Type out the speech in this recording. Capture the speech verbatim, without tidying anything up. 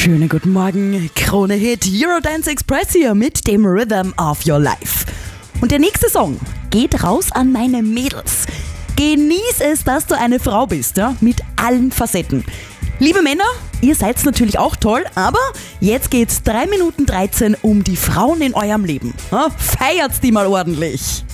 Schönen guten Morgen, Krone Hit Eurodance Express hier mit dem Rhythm of Your Life. Und der nächste Song geht raus an meine Mädels. Genieß es, dass du eine Frau bist, ja? Mit allen Facetten. Liebe Männer, ihr seid natürlich auch toll, aber jetzt geht's drei Minuten dreizehn um die Frauen in eurem Leben. Ja? Feiert die mal ordentlich!